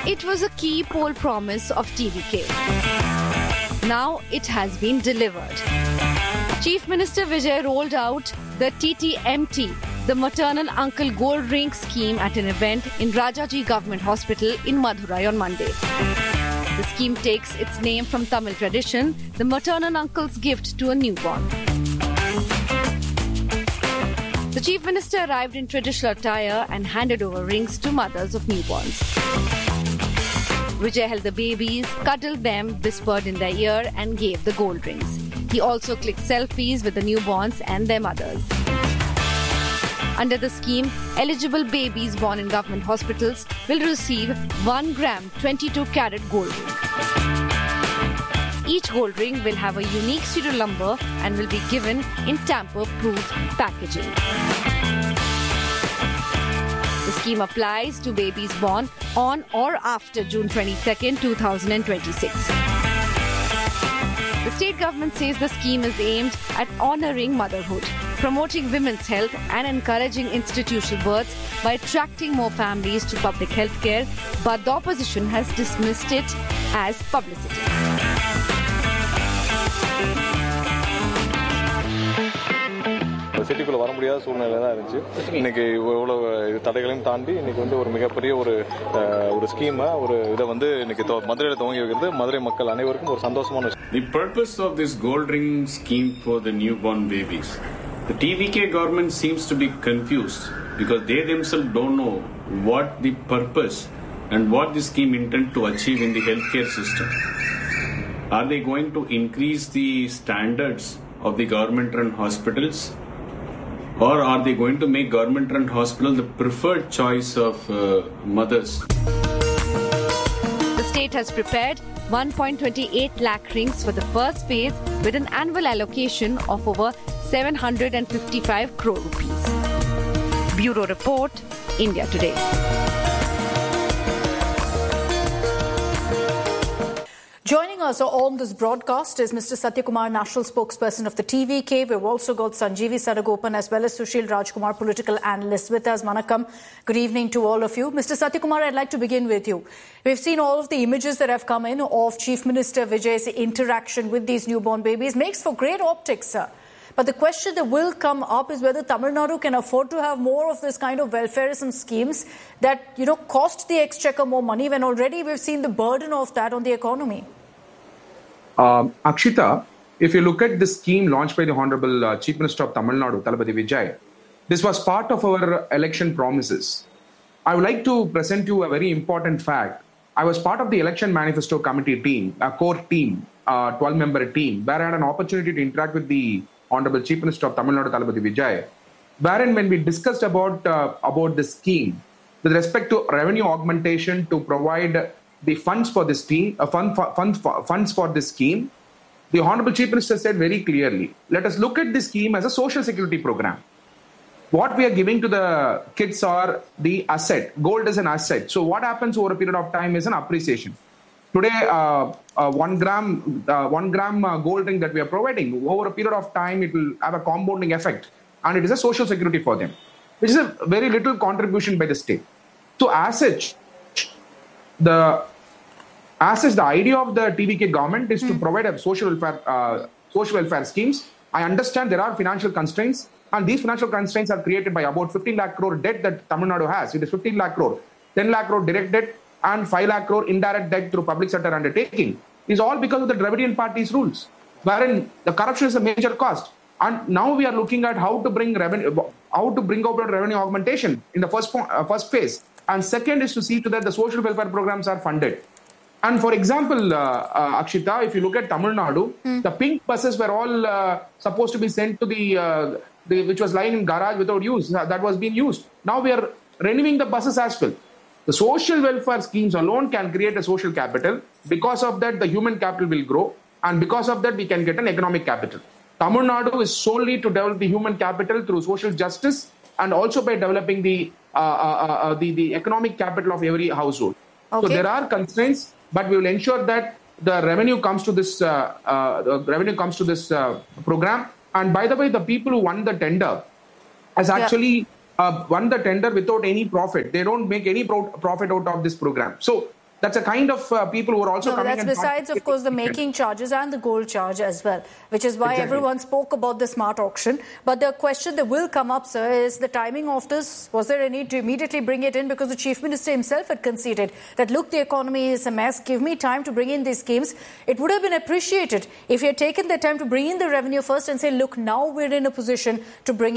It was a key poll promise of TVK. Now it has been delivered. Chief Minister Vijay rolled out the TTMT, the Maternal Uncle Gold Ring scheme, at an event in Rajaji Government Hospital in Madurai on Monday. The scheme takes its name from Tamil tradition, the maternal uncle's gift to a newborn. The Chief Minister arrived in traditional attire and handed over rings to mothers of newborns. Vijay held the babies, cuddled them, whispered in their ear and gave the gold rings. He also clicked selfies with the newborns and their mothers. Under the scheme, eligible babies born in government hospitals will receive 1 gram 22-carat gold ring. Each gold ring will have a unique serial number and will be given in tamper-proof packaging. The scheme applies to babies born on or after June 22, 2026. The state government says the scheme is aimed at honouring motherhood, promoting women's health and encouraging institutional births by attracting more families to public health care, but the opposition has dismissed it as publicity. சிட்டிக்குள்ள வர முடியாத சூழ்நிலை தான் இருந்துச்சு. இன்னைக்கு இவ்வளவு தடைகளையும் தாண்டி இன்னைக்கு வந்து ஒரு மிகப்பெரிய ஒரு ஸ்கீமை இதை வந்து இன்னைக்கு மதுரையில் துவங்கி வைக்கிறது மதுரை மக்கள் அனைவருக்கும் ஒரு சந்தோஷமான விஷயம். The purpose of this gold ring scheme for the newborn babies. The TVK government seems to be confused because they themselves don't know what the purpose and what the scheme intend to achieve in the healthcare system. Are they going to increase the standards of the government-run hospitals? Or are they going to make government-run hospitals the preferred choice of mothers? The state has prepared 1.28 lakh rings for the first phase with an annual allocation of over 755 crore rupees. Bureau Report, India Today. Joining us on this broadcast is Mr. Satyakumar, national spokesperson of the TVK. We've also got Sanjeevi Sadagopan as well as Sushil Rajkumar, political analyst with us. Manakam, good evening to all of you. Mr. Satyakumar, I'd like to begin with you. We've seen all of the images that have come in of Chief Minister Vijay's interaction with these newborn babies. Makes for great optics, sir. But the question that will come up is whether Tamil Nadu can afford to have more of this kind of welfareism schemes that, cost the exchequer more money when already we've seen the burden of that on the economy. Akshita, if you look at the scheme launched by the Honorable Chief Minister of Tamil Nadu, Thalapathy Vijay, this was part of our election promises. I would like to present you a very important fact. I was part of the election manifesto committee team, a core team, a 12-member team, where I had an opportunity to interact with the Honorable Chief Minister of Tamil Nadu, Thalapathy Vijay, wherein when we discussed about the scheme, with respect to revenue augmentation to provide the funds for this scheme, funds for this scheme, the Honorable Chief Minister said very clearly, let us look at this scheme as a social security program. What we are giving to the kids are the asset. Gold is an asset. So what happens over a period of time is an appreciation. Today, 1 gram gold ring that we are providing, over a period of time, it will have a compounding effect. And it is a social security for them, which is a very little contribution by the state. So as such, the idea of the TVK government is to provide a social welfare schemes. I understand there are financial constraints, and these financial constraints are created by about 15 lakh crore debt that Tamil Nadu has. It is 15 lakh crore, 10 lakh crore direct debt, and 5 lakh crore indirect debt through public sector undertaking. Is all because of the Dravidian party's rules, wherein the corruption is a major cost. And now we are looking at how to bring about revenue augmentation in the first phase. And second is to see to that the social welfare programs are funded. And for example, Akshita, if you look at Tamil Nadu, the pink buses were all supposed to be sent to the which was lying in garage without use, that was being used. Now we are renewing the buses as well. The social welfare schemes alone can create a social capital. Because of that, the human capital will grow. And because of that, we can get an economic capital. Tamil Nadu is solely to develop the human capital through social justice and also by developing the economic capital of every household. Okay. So there are constraints, but we will ensure that the revenue comes to this program. And by the way, the people who won the tender has actually won the tender without any profit. They don't make any profit out of this program. So That's a kind of people who are also coming. That's besides, of course, the making charges and the gold charge as well, which is why everyone spoke about the smart auction. But the question that will come up, sir, is the timing of this. Was there a need to immediately bring it in? Because the Chief Minister himself had conceded that, look, the economy is a mess. Give me time to bring in these schemes. It would have been appreciated if he had taken the time to bring in the revenue first and say, look, now we're in a position to bring in